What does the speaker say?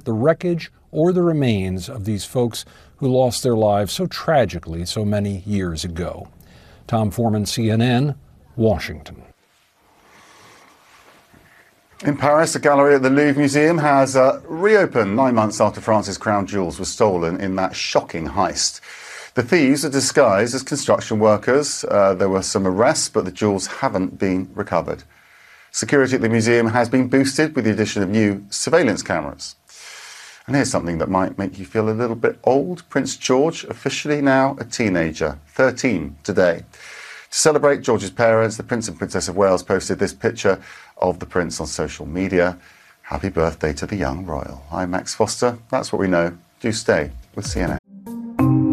the wreckage or the remains of these folks who lost their lives so tragically so many years ago. Tom Foreman, CNN, Washington. In Paris, a gallery at the Louvre Museum has reopened 9 months after France's crown jewels were stolen in that shocking heist. The thieves are disguised as construction workers. There were some arrests, but the jewels haven't been recovered. Security at the museum has been boosted with the addition of new surveillance cameras. And here's something that might make you feel a little bit old. Prince George, officially now a teenager, 13 today. To celebrate George's parents, the Prince and Princess of Wales posted this picture of the Prince on social media. Happy birthday to the young royal. I'm Max Foster. That's what we know. Do stay with CNN.